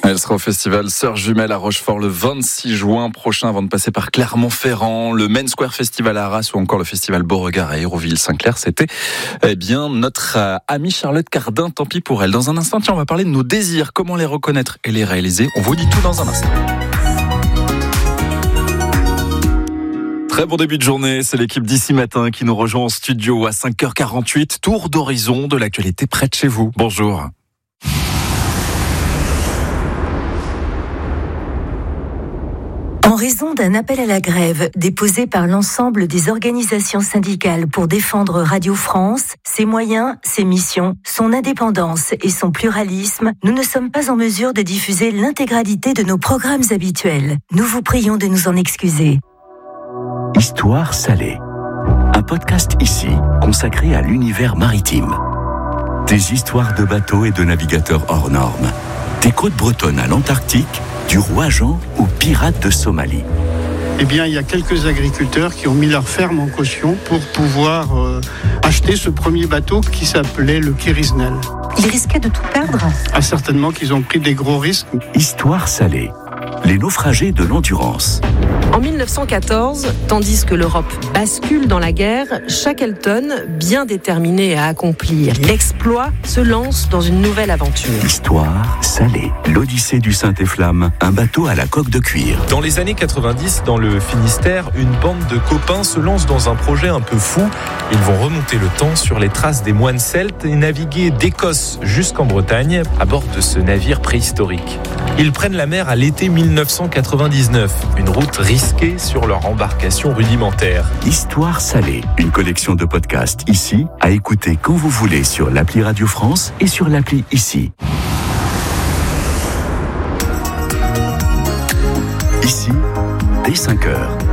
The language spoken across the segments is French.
Elle sera au festival Sœurs Jumelles à Rochefort le 26 juin prochain avant de passer par Clermont-Ferrand, le Main Square Festival à Arras ou encore le festival Beauregard à Hérouville-Saint-Clair. C'était notre amie Charlotte Cardin, tant pis pour elle. Dans un instant, on va parler de nos désirs, comment les reconnaître et les réaliser. On vous dit tout dans un instant. Très bon début de journée, c'est l'équipe d'ici matin qui nous rejoint en studio à 5h48. Tour d'horizon de l'actualité près de chez vous. Bonjour. En raison d'un appel à la grève déposé par l'ensemble des organisations syndicales pour défendre Radio France, ses moyens, ses missions, son indépendance et son pluralisme, nous ne sommes pas en mesure de diffuser l'intégralité de nos programmes habituels. Nous vous prions de nous en excuser. Histoire salée. Un podcast ici consacré à l'univers maritime. Des histoires de bateaux et de navigateurs hors normes. Des côtes bretonnes à l'Antarctique, du roi Jean aux pirates de Somalie. Eh bien, il y a quelques agriculteurs qui ont mis leur ferme en caution pour pouvoir acheter ce premier bateau qui s'appelait le Kirisnel. Ils risquaient de tout perdre ? Ah, certainement qu'ils ont pris des gros risques. Histoire salée. Les naufragés de l'endurance. En 1914, tandis que l'Europe bascule dans la guerre, Shackleton, bien déterminé à accomplir l'exploit, se lance dans une nouvelle aventure. Histoire salée. L'Odyssée du Saint-Efflamme, un bateau à la coque de cuir. Dans les années 90, dans le Finistère, une bande de copains se lance dans un projet un peu fou. Ils vont remonter le temps sur les traces des moines celtes et naviguer d'Écosse jusqu'en Bretagne à bord de ce navire préhistorique. Ils prennent la mer à l'été 1999, une route risquée sur leur embarcation rudimentaire. Histoire salée, une collection de podcasts ici, à écouter quand vous voulez sur l'appli Radio France et sur l'appli ici. Ici, dès 5h.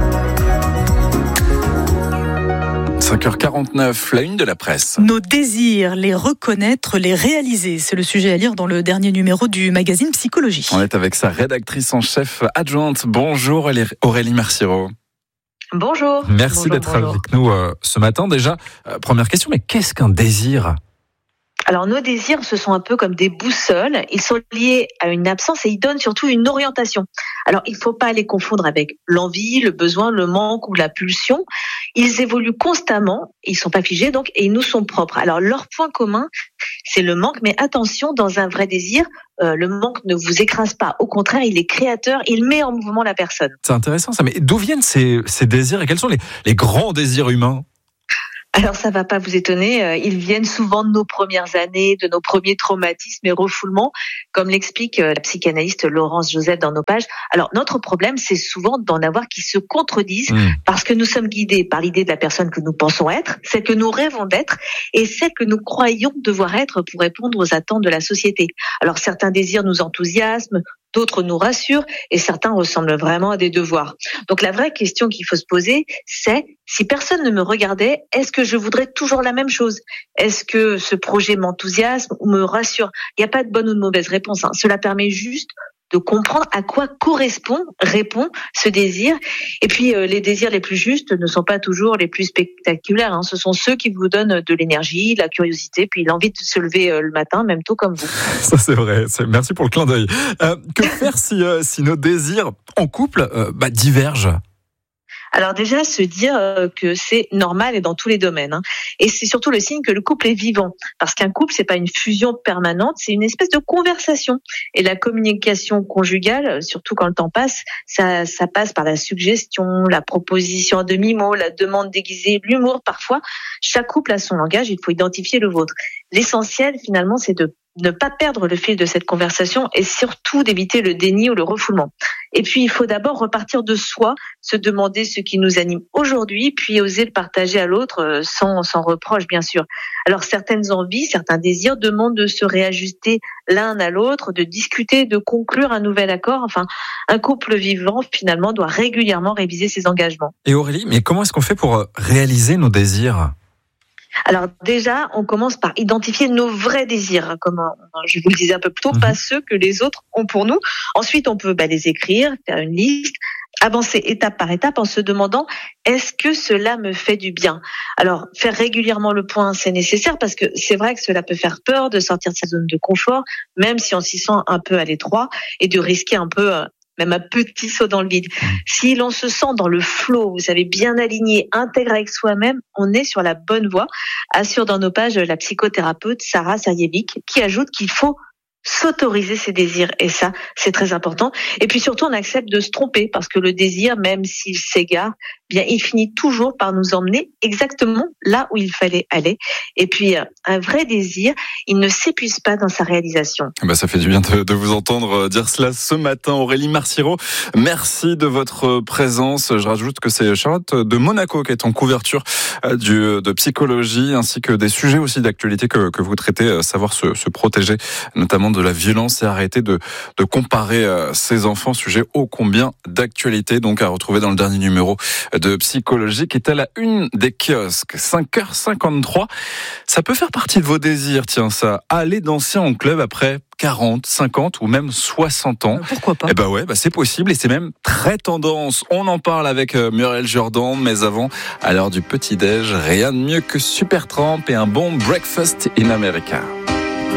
5h49, la une de la presse. Nos désirs, les reconnaître, les réaliser. C'est le sujet à lire dans le dernier numéro du magazine Psychologie. On est avec sa rédactrice en chef adjointe. Bonjour Aurélie Merciero. Bonjour. Merci d'être avec nous ce matin. Déjà, première question, mais qu'est-ce qu'un désir ? Alors nos désirs, ce sont un peu comme des boussoles. Ils sont liés à une absence et ils donnent surtout une orientation. Alors il ne faut pas les confondre avec l'envie, le besoin, le manque ou la pulsion. Ils évoluent constamment, ils ne sont pas figés donc et ils nous sont propres. Alors leur point commun, c'est le manque. Mais attention, dans un vrai désir, le manque ne vous écrase pas. Au contraire, il est créateur, il met en mouvement la personne. C'est intéressant ça. Mais d'où viennent ces désirs et quels sont les grands désirs humains ? Alors ça va pas vous étonner, ils viennent souvent de nos premières années, de nos premiers traumatismes et refoulements, comme l'explique la psychanalyste Laurence Joseph dans nos pages. Alors notre problème, c'est souvent d'en avoir qui se contredisent parce que nous sommes guidés par l'idée de la personne que nous pensons être, celle que nous rêvons d'être et celle que nous croyons devoir être pour répondre aux attentes de la société. Alors certains désirs nous enthousiasment, d'autres nous rassurent et certains ressemblent vraiment à des devoirs. Donc la vraie question qu'il faut se poser, c'est si personne ne me regardait, est-ce que je voudrais toujours la même chose ? Est-ce que ce projet m'enthousiasme ou me rassure ? Il n'y a pas de bonne ou de mauvaise réponse. Cela permet juste de comprendre à quoi répond ce désir. Et puis, les désirs les plus justes ne sont pas toujours les plus spectaculaires. Ce sont ceux qui vous donnent de l'énergie, la curiosité, puis l'envie de se lever le matin, même tôt comme vous. Ça, c'est vrai. Merci pour le clin d'œil. Que faire si nos désirs en couple divergent ? Alors déjà, se dire que c'est normal et dans tous les domaines. Et c'est surtout le signe que le couple est vivant. Parce qu'un couple, c'est pas une fusion permanente, c'est une espèce de conversation. Et la communication conjugale, surtout quand le temps passe, ça passe par la suggestion, la proposition à demi-mot, la demande déguisée, l'humour parfois. Chaque couple a son langage, il faut identifier le vôtre. L'essentiel, finalement, c'est de ne pas perdre le fil de cette conversation et surtout d'éviter le déni ou le refoulement. Et puis, il faut d'abord repartir de soi, se demander ce qui nous anime aujourd'hui, puis oser le partager à l'autre sans reproche, bien sûr. Alors, certaines envies, certains désirs demandent de se réajuster l'un à l'autre, de discuter, de conclure un nouvel accord. Enfin, un couple vivant, finalement, doit régulièrement réviser ses engagements. Et Aurélie, mais comment est-ce qu'on fait pour réaliser nos désirs ? Alors déjà, on commence par identifier nos vrais désirs, comme je vous le disais un peu plus tôt, pas ceux que les autres ont pour nous. Ensuite, on peut les écrire, faire une liste, avancer étape par étape en se demandant est-ce que cela me fait du bien ? Alors, faire régulièrement le point, c'est nécessaire parce que c'est vrai que cela peut faire peur de sortir de sa zone de confort, même si on s'y sent un peu à l'étroit et de risquer un peu même un petit saut dans le vide. Si l'on se sent dans le flow, vous savez, bien aligné, intègre avec soi-même, on est sur la bonne voie, assure dans nos pages la psychothérapeute Sarah Sarjevic, qui ajoute qu'il faut s'autoriser ses désirs. Et ça, c'est très important. Et puis surtout, on accepte de se tromper parce que le désir, même s'il s'égare, bien, il finit toujours par nous emmener exactement là où il fallait aller. Et puis, un vrai désir, il ne s'épuise pas dans sa réalisation. Ça fait du bien de vous entendre dire cela ce matin. Aurélie Marciro, merci de votre présence. Je rajoute que c'est Charlotte de Monaco qui est en couverture de psychologie, ainsi que des sujets aussi d'actualité que vous traitez, savoir se protéger, notamment de la violence et arrêter de comparer ses enfants, sujet ô combien d'actualité, donc à retrouver dans le dernier numéro de Psychologie qui est à la une des kiosques. 5h53. Ça peut faire partie de vos désirs, tiens ça, aller danser en club après 40, 50 ou même 60 ans. Pourquoi pas ? C'est possible et c'est même très tendance. On en parle avec Muriel Jordan, mais avant, à l'heure du petit-déj, rien de mieux que Supertramp et un bon breakfast in America.